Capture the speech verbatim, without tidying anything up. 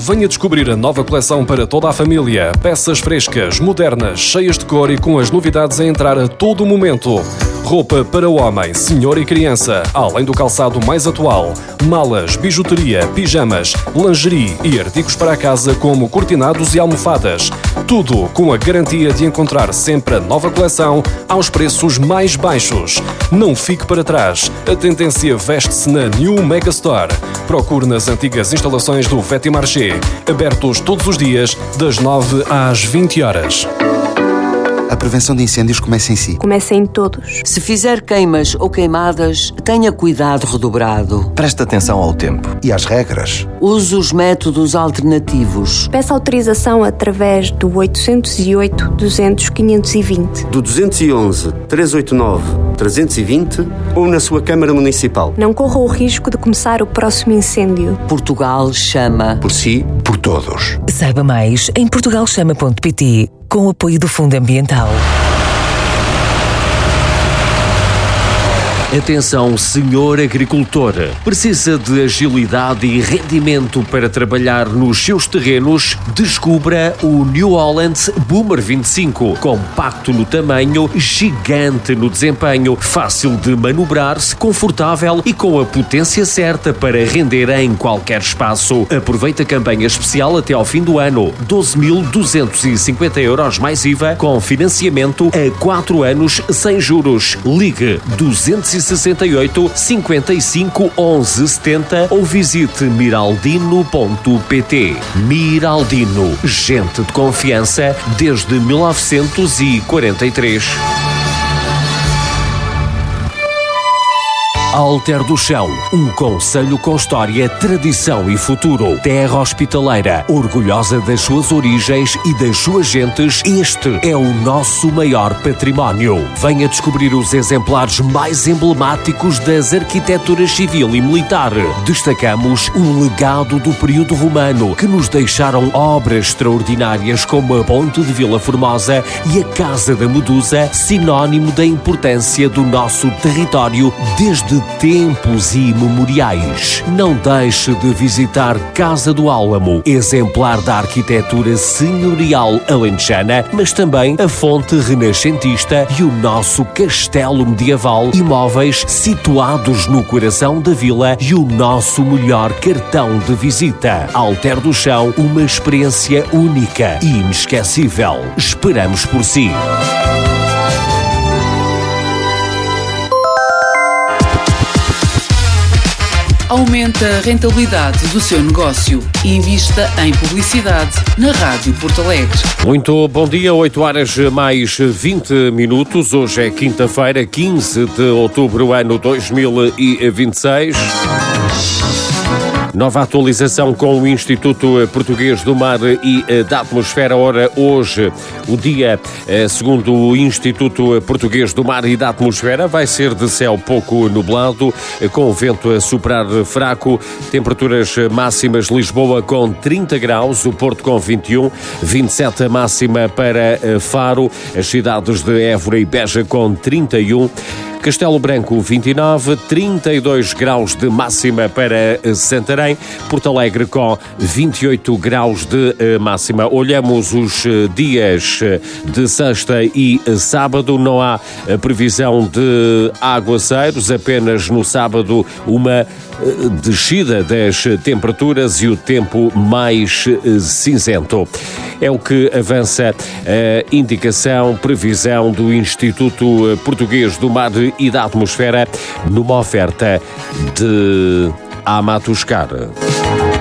Venha descobrir a nova coleção para toda a família. Peças frescas, modernas, cheias de cor e com as novidades a entrar a todo momento. Roupa para homem, senhor e criança, além do calçado mais atual. Malas, bijuteria, pijamas, lingerie e artigos para a casa como cortinados e almofadas. Tudo com a garantia de encontrar sempre a nova coleção aos preços mais baixos. Não fique para trás. A tendência veste-se na New Megastore. Procure nas antigas instalações do Vetimarché, abertos todos os dias, das nove às vinte horas. A prevenção de incêndios começa em si. Começa em todos. Se fizer queimas ou queimadas, tenha cuidado redobrado. Preste atenção ao tempo e às regras. Use os métodos alternativos. Peça autorização através do oitocentos e oito, duzentos, quinhentos e vinte. Do duzentos e onze, trezentos e oitenta e nove, trezentos e vinte ou na sua Câmara Municipal. Não corra o risco de começar o próximo incêndio. Portugal chama. Por si, por todos. Saiba mais em portugal chama ponto pt, com o apoio do Fundo Ambiental. Atenção, senhor agricultor. Precisa de agilidade e rendimento para trabalhar nos seus terrenos? Descubra o New Holland Boomer vinte e cinco. Compacto no tamanho, gigante no desempenho, fácil de manobrar-se, confortável e com a potência certa para render em qualquer espaço. Aproveite a campanha especial até ao fim do ano. doze mil duzentos e cinquenta euros mais I V A, com financiamento a quatro anos sem juros. Ligue duzentos e sessenta e oito, cinquenta e cinco, onze, setenta ou visite miraldino ponto pt. Miraldino, gente de confiança desde mil novecentos e quarenta e três. Alter do Chão, um concelho com história, tradição e futuro. Terra hospitaleira, orgulhosa das suas origens e das suas gentes, este é o nosso maior património. Venha descobrir os exemplares mais emblemáticos das arquiteturas civil e militar. Destacamos o legado do período romano, que nos deixaram obras extraordinárias como a Ponte de Vila Formosa e a Casa da Medusa, sinónimo da importância do nosso território desde tempos imemoriais. Não deixe de visitar Casa do Álamo, exemplar da arquitetura senhorial alentejana, mas também a fonte renascentista e o nosso castelo medieval, imóveis situados no coração da vila e o nosso melhor cartão de visita. Alter do Chão, uma experiência única e inesquecível. Esperamos por si. Aumente a rentabilidade do seu negócio e invista em publicidade na Rádio Porto Alegre. Muito bom dia, oito horas mais vinte minutos. Hoje é quinta-feira, quinze de outubro, ano dois mil e vinte e seis. Nova atualização com o Instituto Português do Mar e da Atmosfera. Ora, hoje, o dia, segundo o Instituto Português do Mar e da Atmosfera, vai ser de céu pouco nublado, com o vento a soprar fraco. Temperaturas máximas: Lisboa com trinta graus, o Porto com vinte e um, vinte e sete a máxima para Faro, as cidades de Évora e Beja com trinta e um, Castelo Branco vinte e nove, trinta e dois graus de máxima para Santarém, Porto Alegre com vinte e oito graus de máxima. Olhamos os dias de sexta e sábado, não há previsão de aguaceiros, apenas no sábado uma descida das temperaturas e o tempo mais cinzento. É o que avança a indicação, previsão do Instituto Português do Mar e da Atmosfera, numa oferta de Amatuscar.